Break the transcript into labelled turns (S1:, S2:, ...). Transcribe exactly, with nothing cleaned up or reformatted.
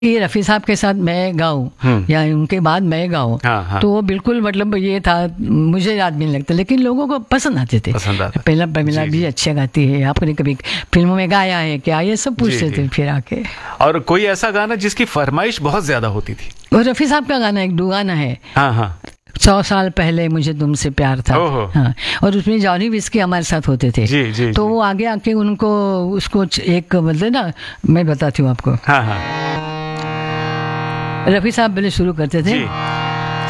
S1: कि रफ़ी साहब के साथ मैं गाऊं या उनके बाद मैं गाऊं,
S2: हाँ, हाँ।
S1: तो वो बिल्कुल मतलब ये था, मुझे याद भी नहीं लगता, लेकिन लोगों को पसंद आते थे।
S2: पसंद आता।
S1: पहला प्रमिला भी अच्छे गाती है, आपने कभी फिल्मों में गाया है क्या, ये सब पूछते थे फिर आके।
S2: और कोई ऐसा गाना जिसकी फरमाइश बहुत ज्यादा होती थी?
S1: और रफ़ी साहब का गाना एक दुगाना है,
S2: हाँ हाँ,
S1: सौ साल पहले मुझे तुमसे प्यार था। हाँ, और उसमें जॉनी विस्की हमारे साथ होते थे।
S2: जी, जी,
S1: तो वो आगे आके उनको उसको एक मतलब ना, मैं बताती हूँ आपको।
S2: हाँ हाँ,
S1: रफ़ी साहब पहले शुरू करते थे,